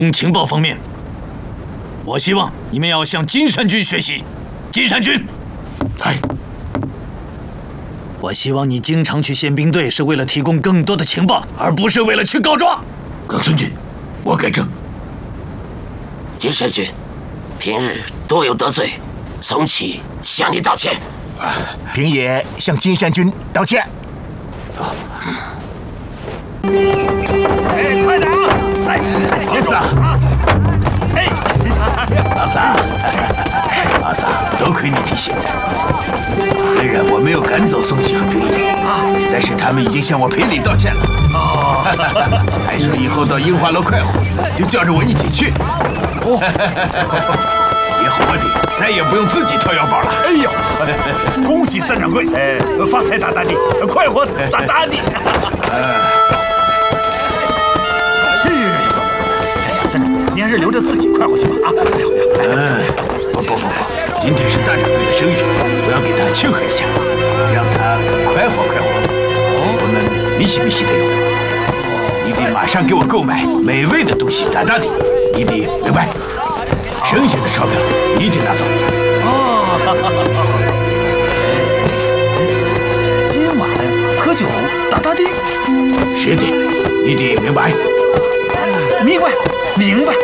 情报方面，我希望你们要向金山君学习。金山君，来。我希望你经常去宪兵队，是为了提供更多的情报，而不是为了去告状。 冈村君，我改正。 金山君，平日多有得罪，松崎向你道歉。 平野向金山君道歉。 哎，快点啊！哎， 接住！ 哎， 阿萨，阿萨，多亏你提醒我。虽然我没有赶走松崎和平野，但是他们已经向我赔礼道歉了。还说以后到樱花楼快活，就叫着我一起去。以后我得再也不用自己掏腰包了。 哎呦，恭喜三掌柜，发财大大的，快活大大的。三掌柜，你还是留着自己快活去吧啊！ 不，今天是大掌柜的生日，我要给他庆贺一下，让他快活。我们密西的用，你得马上给我购买美味的东西，大的，你得明白。剩下的钞票一定拿走。 今晚喝酒大大的。 是的，你得明白。 明白。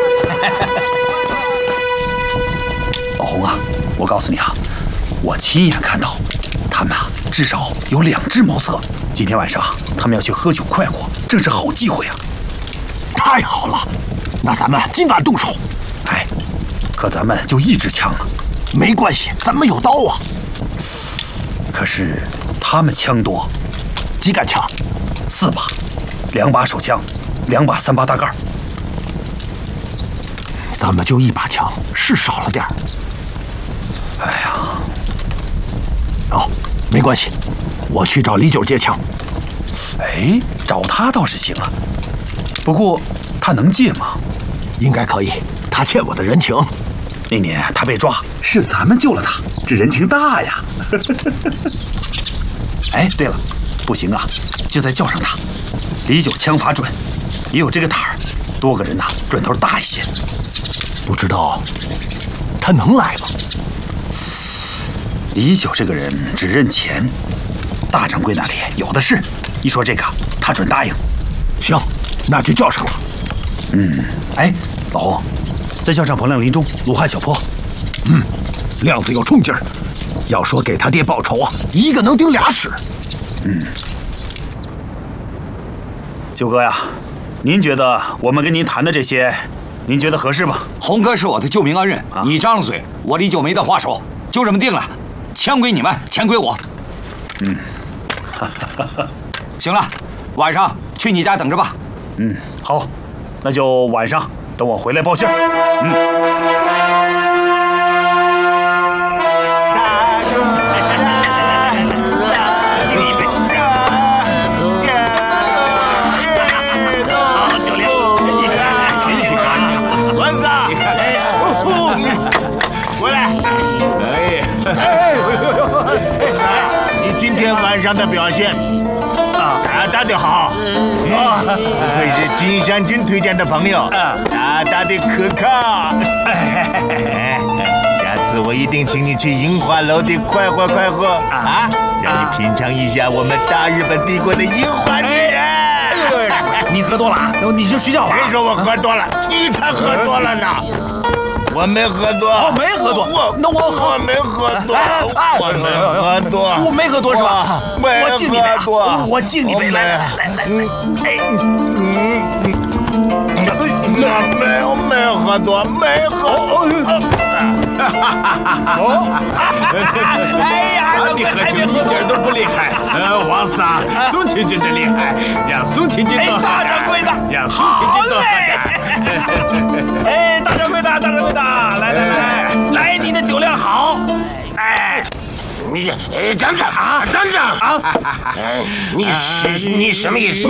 老洪啊，我告诉你啊，我亲眼看到，他们啊至少有2只茅厕。今天晚上他们要去喝酒快活，正是好机会啊！ 太好了，那咱们今晚动手。 哎，可咱们就1支枪啊。 没关系，咱们有刀啊。 可是他们枪多， 几杆枪 ？4把，2把手枪，2把3八大盖。 咱们就1把枪，是少了点儿。 哎呀， 哦，没关系，我去找李九借枪。 哎，找他倒是行啊，不过他能借吗？ 应该可以，他欠我的人情。 那年他被抓，是咱们救了他，这人情大呀。哎，对了，不行啊，就再叫上他。李九枪法准，也有这个胆儿，多个人呐，准头大一些。 不知道他能来吗？ 李九这个人只认钱，大掌柜那里有的是。一说这个，他准答应。 行，那就叫上他。 哎，老洪，再叫上彭亮、林中、鲁汉、小坡。 亮子有冲劲儿，要说给他爹报仇啊，一个能顶俩使。 九哥呀，您觉得我们跟您谈的这些，您觉得合适吗？ 洪哥是我的救命恩人，你张了嘴，我李九没得话说，就这么定了。枪归你们，钱归我。行了，晚上去你家等着吧。 好，那就晚上等我回来报信儿。 敬你一杯。好，九龄，你看，真是高兴。 孙子，过来。你今天晚上的表现大大的好，不愧是金山君推荐的朋友，大大的可靠。下次我一定请你去樱花楼的快活啊，让你品尝一下我们大日本帝国的樱花女人。 你喝多了啊？你就睡觉吧。 谁说我喝多了？你才喝多了呢。我没喝多， 没喝多， 我没喝多，我没喝多， 我没喝多是吧？ 我敬你杯，我敬你杯，来， 没喝多，没喝。 哎呀， 你喝酒一点都不厉害。王三，宋清君真厉害，让宋清君多喝点。 大掌柜的， 让宋清君多喝点。 哎，大掌柜的，来，你的酒量好。哎， 你等等啊，你什么意思？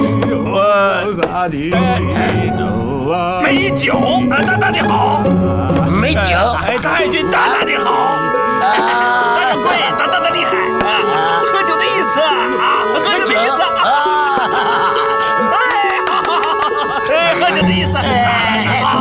没酒，大大的好。 没酒？ 哎，太君大大的好。大掌柜，大大的厉害。喝酒的意思啊，喝酒的意思啊。喝酒的意思。